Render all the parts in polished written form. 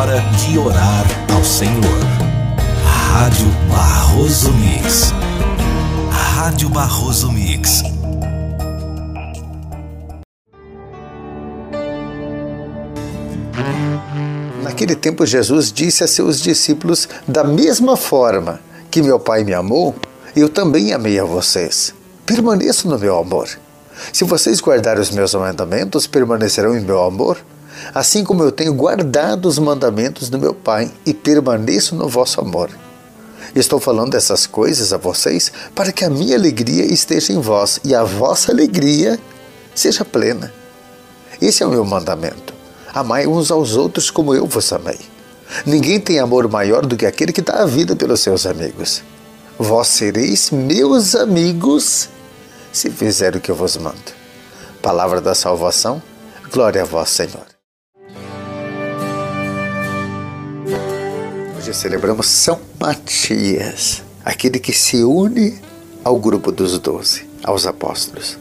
hora de orar ao Senhor. Rádio Barroso Mix. Rádio Barroso Mix. Naquele tempo, Jesus disse a seus discípulos: da mesma forma que meu Pai me amou, eu também amei a vocês. Permaneçam no meu amor. Se vocês guardarem os meus mandamentos, permanecerão em meu amor, assim como eu tenho guardado os mandamentos do meu Pai e permaneço no vosso amor. Estou falando dessas coisas a vocês para que a minha alegria esteja em vós e a vossa alegria seja plena. Esse é o meu mandamento. Amai uns aos outros como eu vos amei. Ninguém tem amor maior do que aquele que dá a vida pelos seus amigos. Vós sereis meus amigos se fizer o que eu vos mando. Palavra da salvação, glória a vós, Senhor. Hoje celebramos São Matias, aquele que se une ao grupo dos 12, aos apóstolos.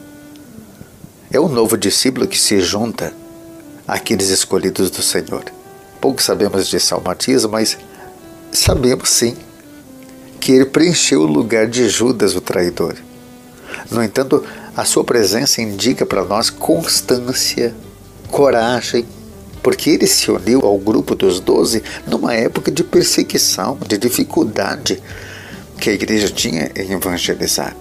É um novo discípulo que se junta àqueles escolhidos do Senhor. Pouco sabemos de São Matias, mas sabemos sim que ele preencheu o lugar de Judas, o traidor. No entanto, a sua presença indica para nós constância, coragem, porque ele se uniu ao grupo dos 12 numa época de perseguição, de dificuldade que a igreja tinha em evangelizar.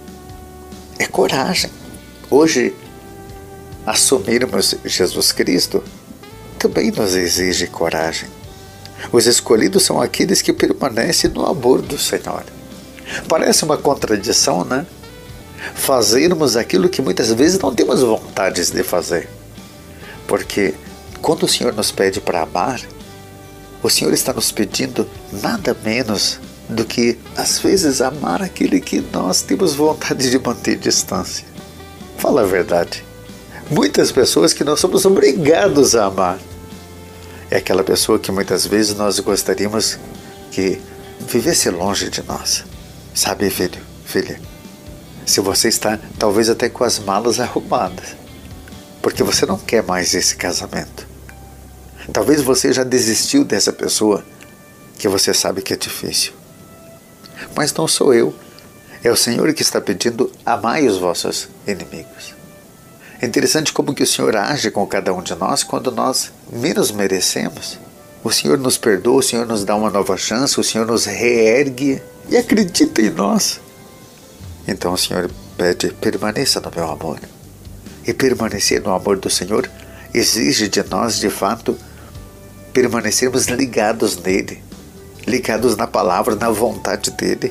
É coragem. Hoje, assumirmos Jesus Cristo também nos exige coragem. Os escolhidos são aqueles que permanecem no amor do Senhor. Parece uma contradição, né? Fazermos aquilo que muitas vezes não temos vontade de fazer. Porque quando o Senhor nos pede para amar, o Senhor está nos pedindo nada menos do que, às vezes, amar aquele que nós temos vontade de manter distância. Fala a verdade. Muitas pessoas que nós somos obrigados a amar. É aquela pessoa que muitas vezes nós gostaríamos que vivesse longe de nós. Sabe, filho, filha, se você está talvez até com as malas arrumadas, porque você não quer mais esse casamento. Talvez você já desistiu dessa pessoa que você sabe que é difícil. Mas não sou eu. É o Senhor que está pedindo: amai os vossos inimigos. É interessante como que o Senhor age com cada um de nós quando nós menos merecemos. O Senhor nos perdoa, o Senhor nos dá uma nova chance, o Senhor nos reergue e acredita em nós. Então o Senhor pede: permaneça no meu amor. E permanecer no amor do Senhor exige de nós, de fato, permanecermos ligados nele, ligados na palavra, na vontade dele.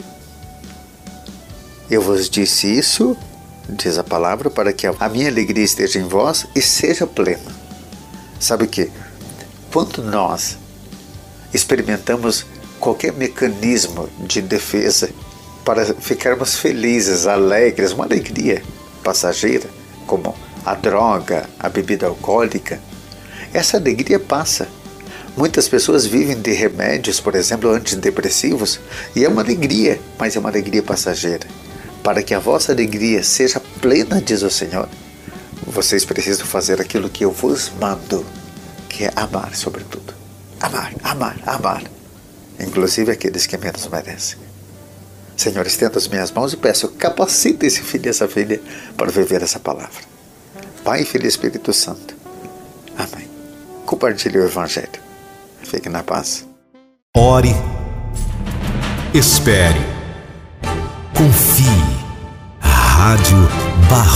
Eu vos disse isso, diz a palavra, para que a minha alegria esteja em vós e seja plena. Sabe o que? Quando nós experimentamos qualquer mecanismo de defesa para ficarmos felizes, alegres, uma alegria passageira, como a droga, a bebida alcoólica, essa alegria passa. Muitas pessoas vivem de remédios, por exemplo, antidepressivos, e é uma alegria, mas é uma alegria passageira. Para que a vossa alegria seja plena, diz o Senhor, vocês precisam fazer aquilo que eu vos mando, que é amar sobretudo. Amar, amar, amar. Inclusive aqueles que menos merecem. Senhor, estenda as minhas mãos e peço: capacite esse filho e essa filha para viver essa palavra. Pai, Filho e Espírito Santo. Amém. Compartilhe o Evangelho. Fique na paz. Ore. Espere. Confie. Rádio Barroso.